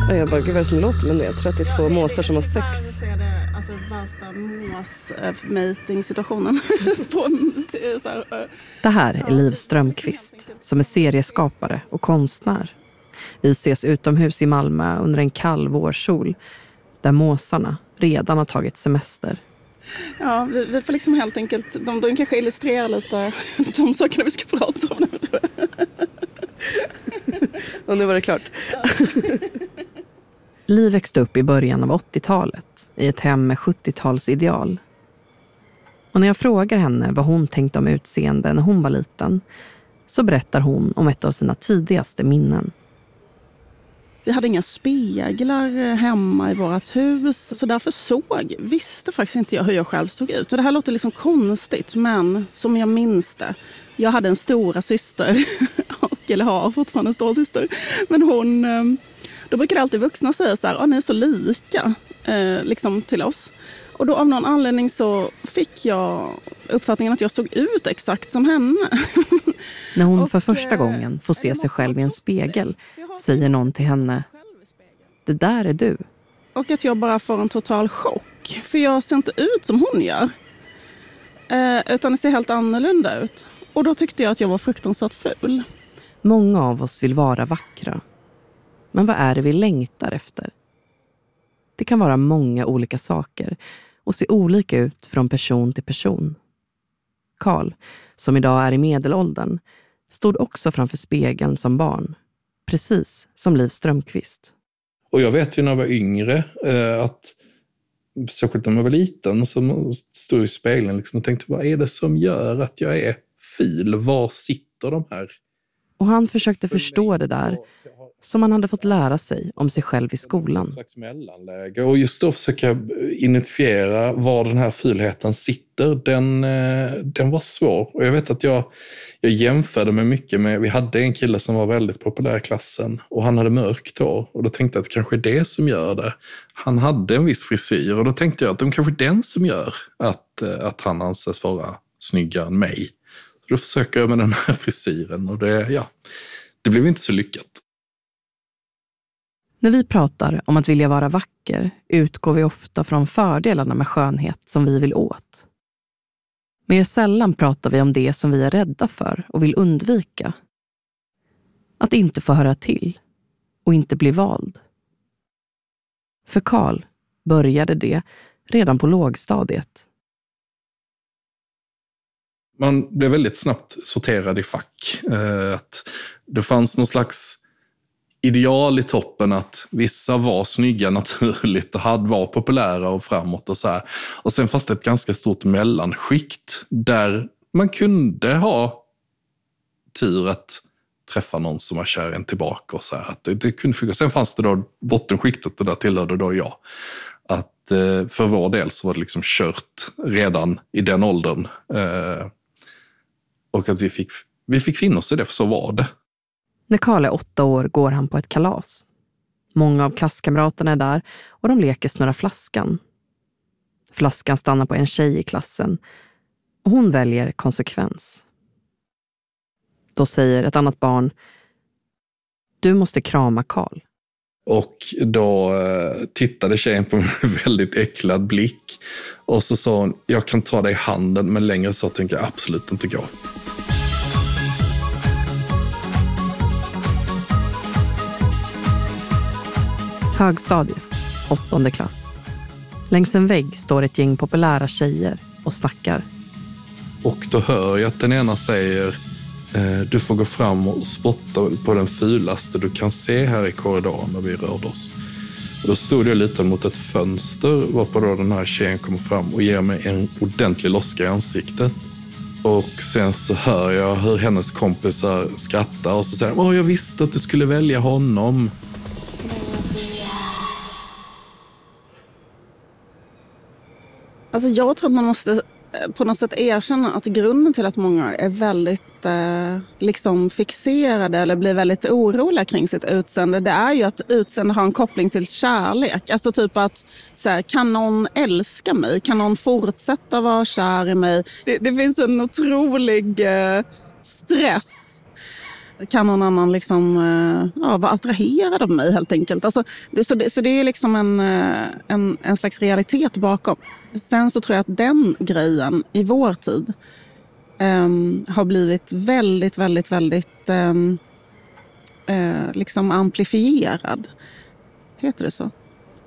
Och jag bara, gud vad är det som låter med det? 32 måsar som har sex. Jag det, alltså värsta mås-mating-situationen. Det här är Liv Strömqvist som är serieskapare och konstnär. Vi ses utomhus i Malmö under en kall vårsol där måsarna redan har tagit semester. Ja, vi får liksom helt enkelt, de kanske illustrerar lite de sakerna vi ska prata om. Och nu var det klart. Liv växte upp i början av 80-talet i ett hem med 70-talsideal. Och när jag frågar henne vad hon tänkte om utseende när hon var liten så berättar hon om ett av sina tidigaste minnen. Vi hade inga speglar hemma i vårt hus, så därför visste faktiskt inte jag hur jag själv såg ut. Och det här låter liksom konstigt, men som jag minns det. Jag hade en stora syster, eller har fortfarande en stor syster. Men då brukade alltid vuxna säga så här, ni är så lika liksom till oss. Och då av någon anledning så fick jag uppfattningen att jag såg ut exakt som henne. När hon för första gången får se sig själv i en spegel säger någon till henne, det där är du. Och att jag bara får en total chock. För jag ser inte ut som hon gör. Utan det ser helt annorlunda ut. Och då tyckte jag att jag var fruktansvärt ful. Många av oss vill vara vackra. Men vad är det vi längtar efter? Det kan vara många olika saker och se olika ut från person till person. Karl, som idag är i medelåldern, stod också framför spegeln som barn. Precis som Liv Strömqvist. Och jag vet ju när jag var yngre att särskilt när jag var liten så stod i spegeln liksom och tänkte, vad är det som gör att jag är ful? Var sitter de här? Och han försökte förstå det där som han hade fått lära sig om sig själv i skolan. Och just då försöka identifiera var den här fulheten sitter, den var svår. Och jag vet att jag jämförde mig mycket med, vi hade en kille som var väldigt populär i klassen och han hade mörkt hår. Och då tänkte jag att det kanske är det som gör det. Han hade en viss frisyr och då tänkte jag att det kanske är den som gör att han anses vara snyggare än mig. Så då försöker jag med den här frisyren och det blev inte så lyckat. När vi pratar om att vilja vara vacker utgår vi ofta från fördelarna med skönhet som vi vill åt. Mer sällan pratar vi om det som vi är rädda för och vill undvika. Att inte få höra till och inte bli vald. För Karl började det redan på lågstadiet. Man blev väldigt snabbt sorterad i fack. Att det fanns någon slags ideal i toppen att vissa var snygga naturligt och var populära och framåt och så här. Och sen fanns det ett ganska stort mellanskikt där man kunde ha tur att träffa någon som var kär en tillbaka och så här. Att det kunde funka. Sen fanns det då bottenskiktet och där tillhörde då jag. Att för vår del så var det liksom kört redan i den åldern. Och att vi fick finna oss i det, för så var det. När Karl är 8 år går han på ett kalas. Många av klasskamraterna är där och de leker snurra flaskan. Flaskan stannar på en tjej i klassen och hon väljer konsekvens. Då säger ett annat barn, du måste krama Karl. Och då tittade tjejen på mig med väldigt äcklad blick. Och så sa hon, jag kan ta dig i handen, men längre så tänker jag absolut inte gå. Högstadiet, 8:e klass. Längs en vägg står ett gäng populära tjejer och snackar. Och då hör jag att den ena säger, du får gå fram och spotta på den fulaste du kan se här i korridoren när vi rörde oss. Och då stod jag lite mot ett fönster varpå då den här tjejen kommer fram och ger mig en ordentlig loska i ansiktet. Och sen så hör jag hur hennes kompisar skrattar och så säger jag visste att du skulle välja honom. Alltså jag tror att man måste på något sätt erkänna att grunden till att många är väldigt liksom fixerade eller blir väldigt oroliga kring sitt utseende, det är ju att utseende har en koppling till kärlek. Alltså typ att så här, kan någon älska mig? Kan någon fortsätta vara kär i mig? Det finns en otrolig stress kan någon annan liksom, vara attraherad av mig helt enkelt. Alltså, så det är liksom en slags realitet bakom. Sen så tror jag att den grejen i vår tid har blivit väldigt, väldigt, väldigt liksom amplifierad. Heter det så?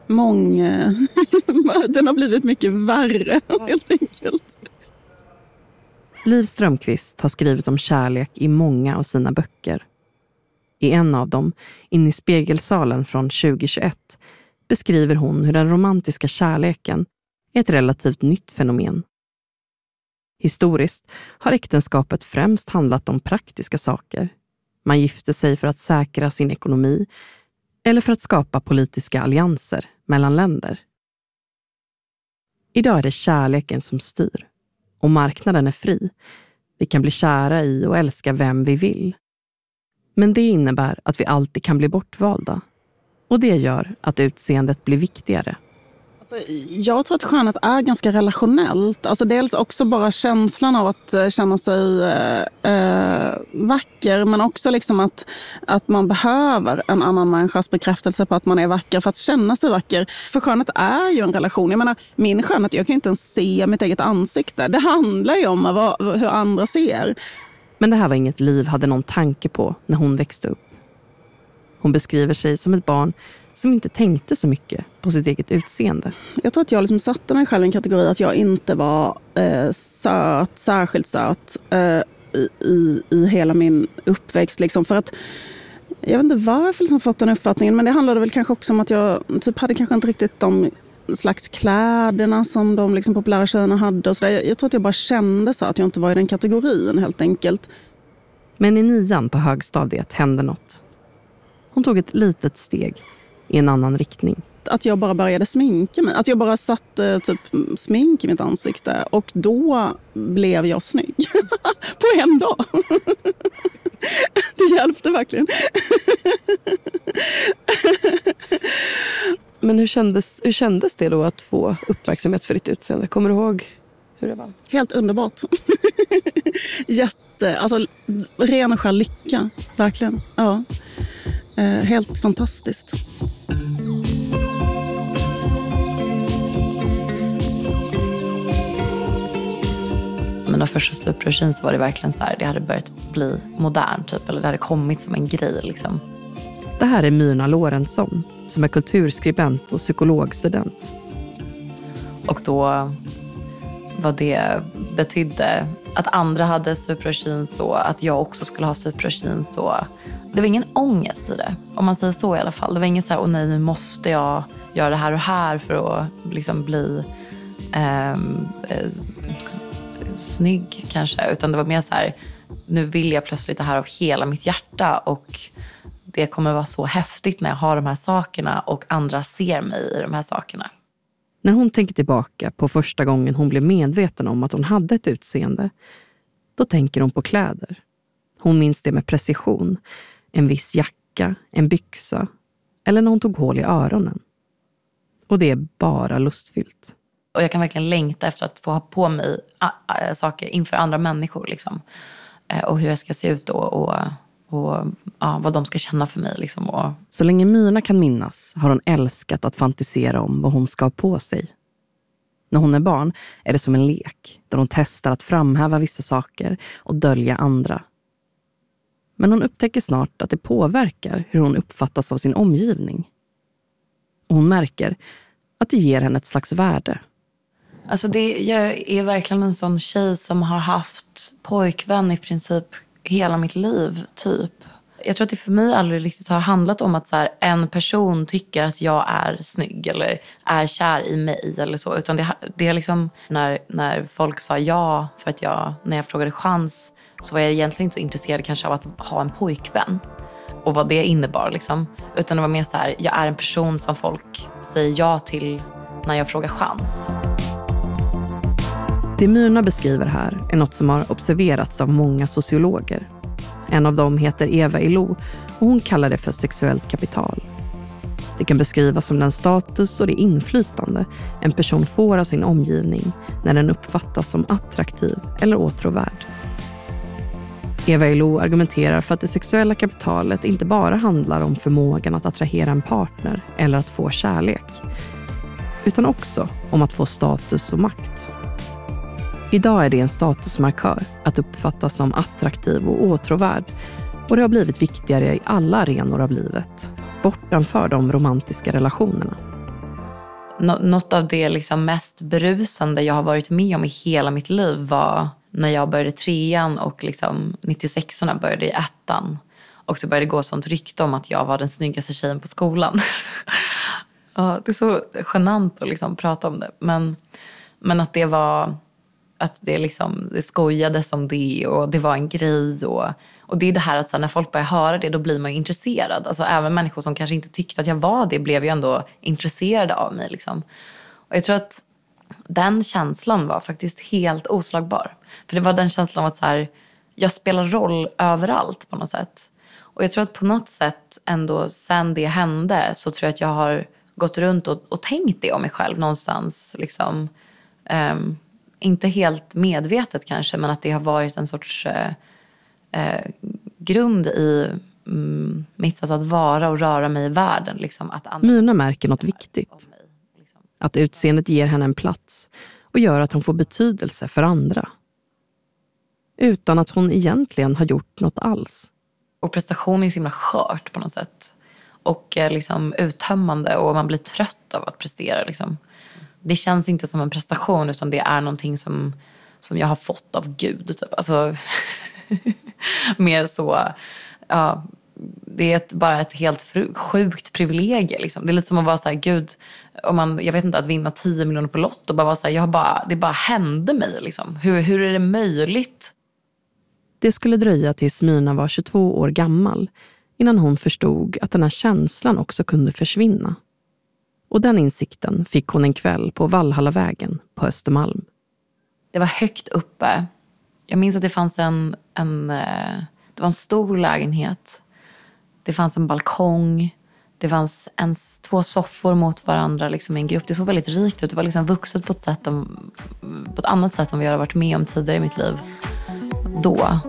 Den har blivit mycket värre helt enkelt. Liv Strömquist har skrivit om kärlek i många av sina böcker. I en av dem, In i spegelsalen från 2021, beskriver hon hur den romantiska kärleken är ett relativt nytt fenomen. Historiskt har äktenskapet främst handlat om praktiska saker. Man gifte sig för att säkra sin ekonomi eller för att skapa politiska allianser mellan länder. Idag är det kärleken som styr. Och marknaden är fri. Vi kan bli kära i och älska vem vi vill. Men det innebär att vi alltid kan bli bortvalda. Och det gör att utseendet blir viktigare. Alltså, jag tror att skönhet är ganska relationellt. Alltså, dels också bara känslan av att känna sig vacker. Men också liksom att man behöver en annan människas bekräftelse på att man är vacker för att känna sig vacker. För skönhet är ju en relation. Jag menar, min skönhet, jag kan inte ens se mitt eget ansikte. Det handlar ju om hur andra ser. Men det här var inget Liv hade någon tanke på när hon växte upp. Hon beskriver sig som ett barn som inte tänkte så mycket på sitt eget utseende. Jag tror att jag liksom satte mig själv i en kategori att jag inte var söt, särskilt söt i hela min uppväxt. Liksom. För att, jag vet inte varför jag fått den uppfattningen, men det handlade väl kanske också om att jag typ hade kanske inte riktigt de slags kläderna som de liksom populära tjejerna hade. Och så där. Jag tror att jag bara kände så att jag inte var i den kategorin helt enkelt. Men i 9:an på högstadiet hände något. Hon tog ett litet steg i en annan riktning. Att jag bara började sminka mig. Att jag bara satte typ smink i mitt ansikte. Och då blev jag snygg. På en dag. Det hjälpte verkligen. Men hur kändes det då att få uppmärksamhet för ditt utseende? Kommer du ihåg hur det var? Helt underbart. Alltså ren och skär lycka. Verkligen, ja. Helt fantastiskt. Mina första Super så var det verkligen så här, det hade börjat bli modern typ, eller det hade kommit som en grej liksom. Det här är Myrna Lorentzon som är kulturskribent och psykologstudent. Och då vad det betydde att andra hade Super och att jag också skulle ha Super så det var ingen ångest i det, om man säger så i alla fall. Det var ingen så här, åh nej, nu måste jag göra det här och här för att liksom bli snygg kanske. Utan det var mer så här, nu vill jag plötsligt det här av hela mitt hjärta. Och det kommer vara så häftigt när jag har de här sakerna och andra ser mig i de här sakerna. När hon tänker tillbaka på första gången hon blev medveten om att hon hade ett utseende, då tänker hon på kläder. Hon minns det med precision. En viss jacka, en byxa eller när hon tog hål i öronen. Och det är bara lustfyllt. Och jag kan verkligen längta efter att få ha på mig saker inför andra människor. Liksom. Och hur jag ska se ut då och vad de ska känna för mig. Liksom. Och... Så länge Myrna kan minnas har hon älskat att fantisera om vad hon ska ha på sig. När hon är barn är det som en lek där hon testar att framhäva vissa saker och dölja andra. Men hon upptäcker snart att det påverkar hur hon uppfattas av sin omgivning. Och hon märker att det ger henne ett slags värde. Alltså jag är verkligen en sån tjej som har haft pojkvän i princip hela mitt liv, typ. Jag tror att det för mig aldrig riktigt har handlat om att så här, en person tycker att jag är snygg eller är kär i mig eller så. Utan det är liksom när folk sa ja för att när jag frågade chans så var jag egentligen inte så intresserad kanske av att ha en pojkvän. Och vad det innebar liksom. Utan det var mer så här, jag är en person som folk säger ja till när jag frågar chans. Det Myrna beskriver här är något som har observerats av många sociologer. En av dem heter Eva Ilo och hon kallar det för sexuellt kapital. Det kan beskrivas som den status och det inflytande en person får av sin omgivning när den uppfattas som attraktiv eller åtråvärd. Eva Ilo argumenterar för att det sexuella kapitalet inte bara handlar om förmågan att attrahera en partner eller att få kärlek, utan också om att få status och makt. Idag är det en statusmarkör att uppfattas som attraktiv och åtråvärd, och det har blivit viktigare i alla arenor av livet, bortanför de romantiska relationerna. Något av det liksom mest berusande jag har varit med om i hela mitt liv var när jag började 3:an och liksom 96orna började i 1:an. Och så började det gå sånt rykte om att jag var den snyggaste tjejen på skolan. Ja, det är så genant att liksom prata om det. Men att det var... Att det skojades om det och det var en grej. Och det är det här att så när folk börjar höra det, då blir man ju intresserad. Alltså även människor som kanske inte tyckte att jag var det blev ju ändå intresserade av mig. Liksom. Och jag tror att den känslan var faktiskt helt oslagbar. För det var den känslan av att så här, jag spelar roll överallt på något sätt. Och jag tror att på något sätt ändå sen det hände så tror jag att jag har gått runt och tänkt det om mig själv någonstans. Liksom, inte helt medvetet kanske, men att det har varit en sorts grund i mitt sätt att vara och röra mig i världen. Liksom, att Mina märker något viktigt. Att utseendet ger henne en plats och gör att hon får betydelse för andra. Utan att hon egentligen har gjort något alls. Och prestation är så himla skört på något sätt. Och liksom uttömmande och man blir trött av att prestera. Liksom. Det känns inte som en prestation utan det är någonting som jag har fått av Gud. Typ. Alltså, mer så... Ja, det är bara ett helt sjukt privilegium. Liksom. Det är lite som att vara så här, Gud, jag vet inte, att vinna 10 miljoner på lott och bara vara så här, det bara hände mig. Liksom. Hur är det möjligt? Det skulle dröja tills Mina var 22 år gammal innan hon förstod att den här känslan också kunde försvinna. Och den insikten fick hon en kväll på Valhallavägen på Östermalm. Det var högt uppe. Jag minns att det fanns det var en stor lägenhet. Det fanns en balkong. Det fanns 2 soffor mot varandra liksom i en grupp. Det såg väldigt rikt ut. Det var liksom vuxet på ett annat sätt som vi har varit med om tidigare i mitt liv. Då.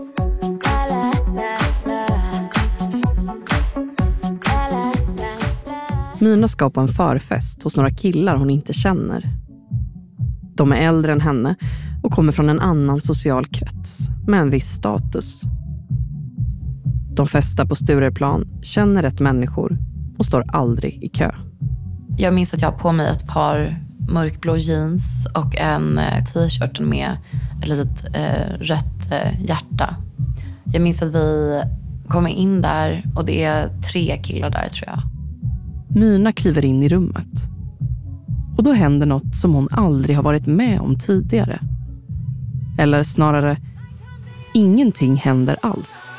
Mina ska på en förfest hos några killar hon inte känner. De är äldre än henne och kommer från en annan social krets med en viss status. De festar på Stureplan, känner rätt människor och står aldrig i kö. Jag minns att jag har på mig ett par mörkblå jeans och en t-shirt med ett litet rött hjärta. Jag minns att vi kommer in där och det är 3 killar där tror jag. Mina kliver in i rummet. Och då händer något som hon aldrig har varit med om tidigare. Eller snarare, ingenting händer alls.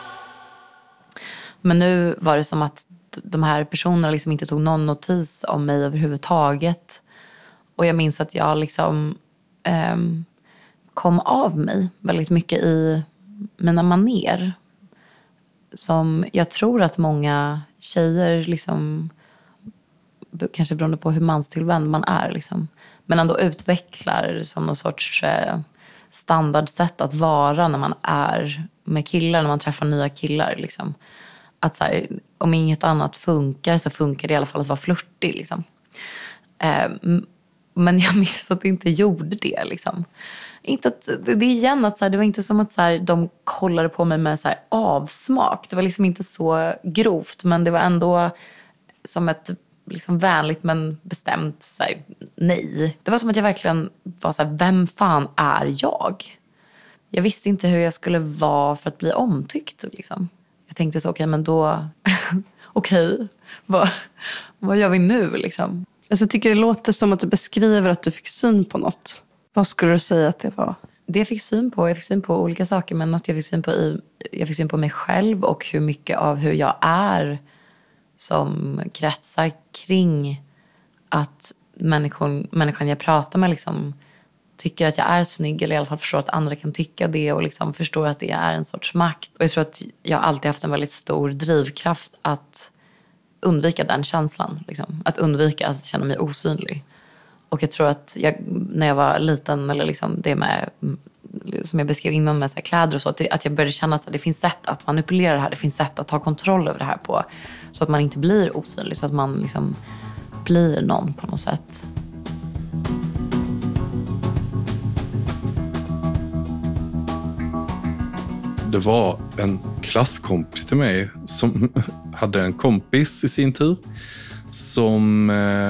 Men nu var det som att de här personerna liksom inte tog någon notis om mig överhuvudtaget. Och jag minns att jag liksom kom av mig väldigt mycket i mina maner. Som jag tror att många tjejer liksom, kanske beroende på hur manstillvänd man är liksom, men ändå utvecklar som någon sorts standardsätt att vara när man är med killar, när man träffar nya killar liksom. Att så här, om inget annat funkar så funkar det i alla fall att vara flirtig liksom. Men jag minns att det inte gjorde det liksom. Inte att, det är igen att så här, det var inte som att så här, de kollade på mig med så här, avsmak. Det var liksom inte så grovt, men det var ändå som ett liksom vänligt men bestämt så här, nej. Det var som att jag verkligen var så här, vem fan är jag? Jag visste inte hur jag skulle vara för att bli omtyckt liksom. Jag tänkte så, okej, men då okej, vad gör vi nu liksom? Alltså, jag tycker det låter som att du beskriver att du fick syn på något. Vad skulle du säga att det var? Det jag fick syn på olika saker, men något jag fick syn på mig själv och hur mycket av hur jag är som kretsar kring att människan jag pratar med liksom tycker att jag är snygg, eller i alla fall förstår att andra kan tycka det och liksom förstår att det är en sorts makt. Och jag tror att jag alltid haft en väldigt stor drivkraft att undvika den känslan. Liksom. Att undvika att känna mig osynlig. Och jag tror att när jag var liten, eller liksom det med som jag beskrev innan med så här kläder och så, att jag började känna att det finns sätt att manipulera det här. Det finns sätt att ta kontroll över det här på. Så att man inte blir osynlig, så att man liksom blir någon på något sätt. Det var en klasskompis till mig som hade en kompis i sin tur som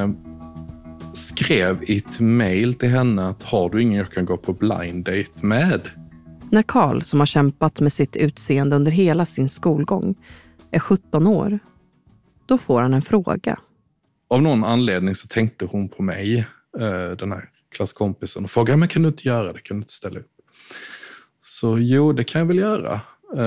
skrev i ett mejl till henne att har du ingen jag kan gå på blind date med? När Carl, som har kämpat med sitt utseende under hela sin skolgång, är 17 år, då får han en fråga. Av någon anledning så tänkte hon på mig, den här klasskompisen, och frågade, men kan du inte göra det? Kan du inte ställa upp? Så jo, det kan jag väl göra.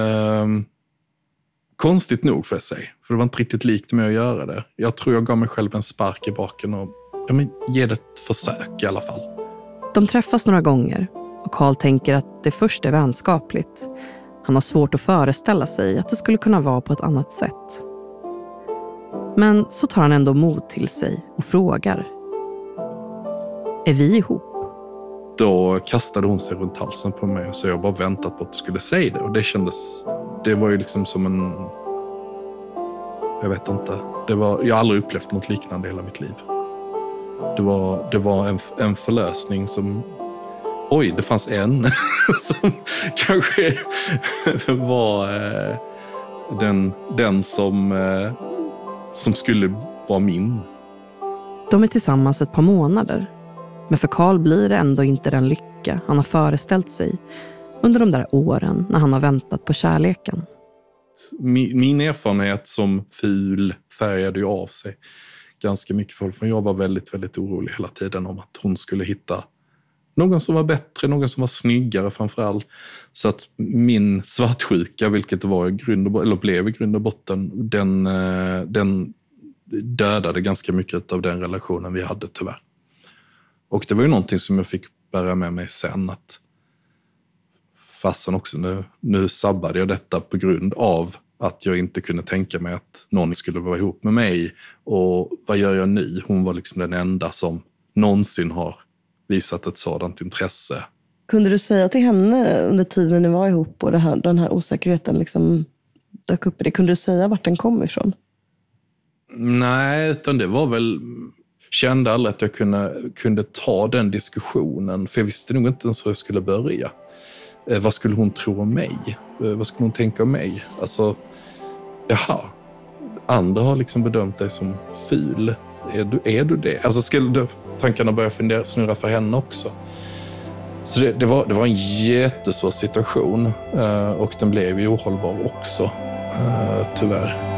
Konstigt nog får jag säga. För det var inte riktigt likt mig att göra det. Jag tror jag gav mig själv en spark i baken och ge det ett försök i alla fall. De träffas några gånger och Carl tänker att det först är vänskapligt. Han har svårt att föreställa sig att det skulle kunna vara på ett annat sätt. Men så tar han ändå mod till sig och frågar. Är vi ihop? Då kastade hon sig runt halsen på mig, så jag bara väntat på att du skulle säga det. Och det var ju liksom som en... Jag vet inte. Jag har aldrig upplevt något liknande i hela mitt liv. Det var en förlösning som... Oj, det fanns en som kanske var den som skulle vara min. De är tillsammans ett par månader. Men för Carl blir det ändå inte den lycka han har föreställt sig under de där åren när han har väntat på kärleken. Min erfarenhet som ful färgade ju av sig ganska mycket för jag var väldigt, väldigt orolig hela tiden om att hon skulle hitta någon som var bättre, någon som var snyggare framförallt. Så att min svartsjuka, vilket det var blev i grund och botten, den dödade ganska mycket av den relationen vi hade tyvärr. Och det var ju någonting som jag fick bära med mig sen, att fasen också, nu sabbade jag detta på grund av att jag inte kunde tänka mig att någon skulle vara ihop med mig. Och vad gör jag nu? Hon var liksom den enda som någonsin har visat ett sådant intresse. Kunde du säga till henne under tiden ni var ihop och den här osäkerheten liksom dök upp i det? Kunde du säga vart den kom ifrån? Nej, utan det var väl... Kände aldrig att jag kunde ta den diskussionen. För jag visste nog inte ens hur jag skulle börja. Vad skulle hon tro om mig? Vad skulle hon tänka om mig? Alltså, jaha. Andra har liksom bedömt dig som ful. Är du det? Alltså skulle tankarna börja snurra för henne också. Så det var en jättesvår situation. Och den blev ju ohållbar också. Tyvärr.